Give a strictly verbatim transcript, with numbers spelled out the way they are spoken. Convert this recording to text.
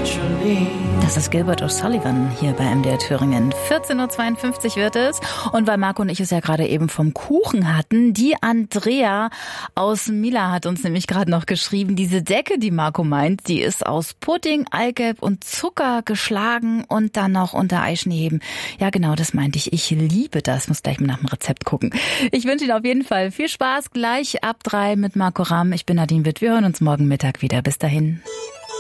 Das ist Gilbert O'Sullivan hier bei M D R Thüringen. vierzehn Uhr zweiundfünfzig wird es. Und weil Marco und ich es ja gerade eben vom Kuchen hatten, die Andrea aus Mila hat uns nämlich gerade noch geschrieben, diese Decke, die Marco meint, die ist aus Pudding, Eigelb und Zucker geschlagen und dann noch unter Eischnee heben. Ja genau, das meinte ich. Ich liebe das. Muss gleich mal nach dem Rezept gucken. Ich wünsche Ihnen auf jeden Fall viel Spaß. Gleich ab drei mit Marco Ramm. Ich bin Nadine Witt. Wir hören uns morgen Mittag wieder. Bis dahin.